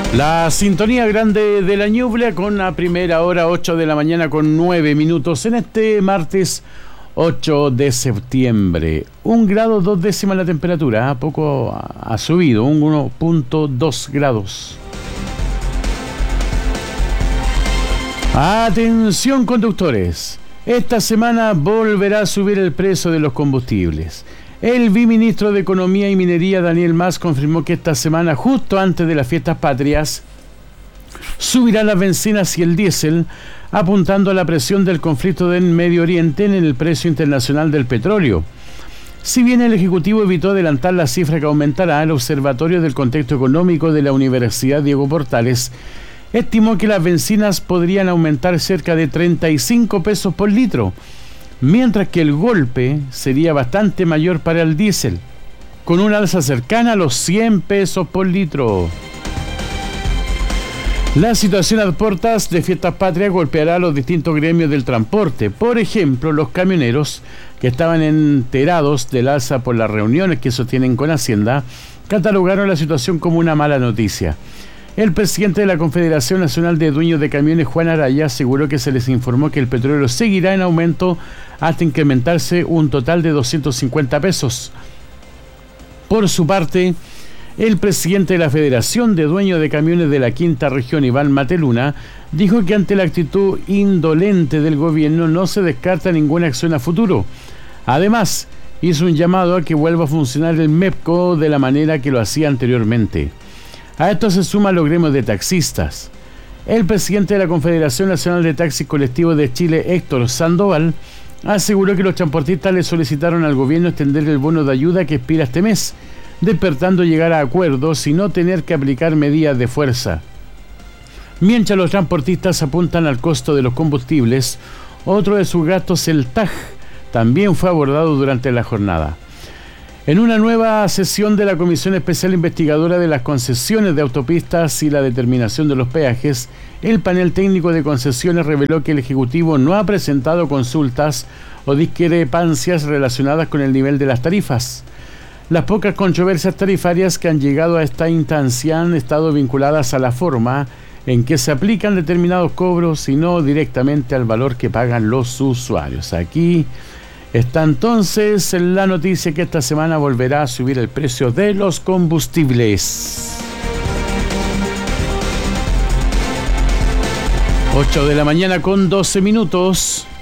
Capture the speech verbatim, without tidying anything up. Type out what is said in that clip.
La sintonía grande de la Ñuble con la primera hora, ocho de la mañana con nueve minutos en este martes ocho de septiembre. Un grado dos décimas la temperatura, ¿eh? Poco ha, ha subido, un uno punto dos grados. Atención conductores, esta semana volverá a subir el precio de los combustibles. El viceministro de Economía y Minería, Daniel Mas, confirmó que esta semana, justo antes de las fiestas patrias, subirán las bencinas y el diésel, apuntando a la presión del conflicto en Medio Oriente en el precio internacional del petróleo. Si bien el Ejecutivo evitó adelantar la cifra que aumentará, el Observatorio del Contexto Económico de la Universidad Diego Portales estimó que las bencinas podrían aumentar cerca de treinta y cinco pesos por litro, mientras que el golpe sería bastante mayor para el diésel, con una alza cercana a los cien pesos por litro. La situación a puertas de Fiestas Patrias golpeará a los distintos gremios del transporte. Por ejemplo, los camioneros, que estaban enterados del alza por las reuniones que sostienen con Hacienda, catalogaron la situación como una mala noticia. El presidente de la Confederación Nacional de Dueños de Camiones, Juan Araya, aseguró que se les informó que el petróleo seguirá en aumento hasta incrementarse un total de doscientos cincuenta pesos. Por su parte, el presidente de la Federación de Dueños de Camiones de la Quinta Región, Iván Mateluna, dijo que ante la actitud indolente del gobierno no se descarta ninguna acción a futuro. Además, hizo un llamado a que vuelva a funcionar el MEPCO de la manera que lo hacía anteriormente. A esto se suman los gremios de taxistas. El presidente de la Confederación Nacional de Taxis Colectivos de Chile, Héctor Sandoval, aseguró que los transportistas le solicitaron al gobierno extender el bono de ayuda que expira este mes, despertando llegar a acuerdos y no tener que aplicar medidas de fuerza. Mientras los transportistas apuntan al costo de los combustibles, otro de sus gastos, el T A G, también fue abordado durante la jornada. En una nueva sesión de la Comisión Especial Investigadora de las Concesiones de Autopistas y la Determinación de los Peajes, el panel técnico de concesiones reveló que el Ejecutivo no ha presentado consultas o discrepancias relacionadas con el nivel de las tarifas. Las pocas controversias tarifarias que han llegado a esta instancia han estado vinculadas a la forma en que se aplican determinados cobros y no directamente al valor que pagan los usuarios. Aquí está entonces la noticia que esta semana volverá a subir el precio de los combustibles. ocho de la mañana con doce minutos.